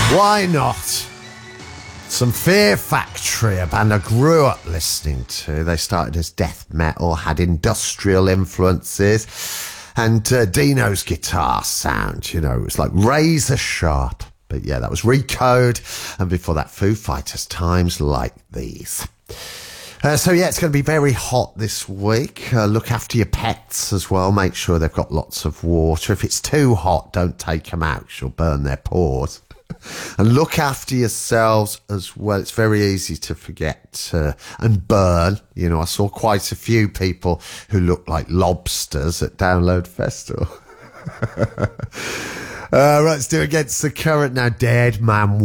Why not? Some Fear Factory, a band I grew up listening to. They started as death metal, had industrial influences, and Dino's guitar sound, you know, it was like razor sharp. But yeah, that was Recode, and before that, Foo Fighters, Times Like These. So yeah, it's going to be very hot this week. Look after your pets as well. Make sure they've got lots of water. If it's too hot, don't take them out. You'll burn their paws. And look after yourselves as well. It's very easy to forget and burn. You know, I saw quite a few people who looked like lobsters at Download Festival. Right, let's do Against the Current now. Dead Man